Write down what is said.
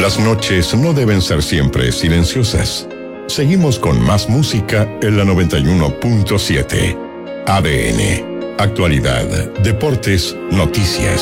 Las noches no deben ser siempre silenciosas. Seguimos con más música en la 91.7. ADN. Actualidad, deportes, noticias.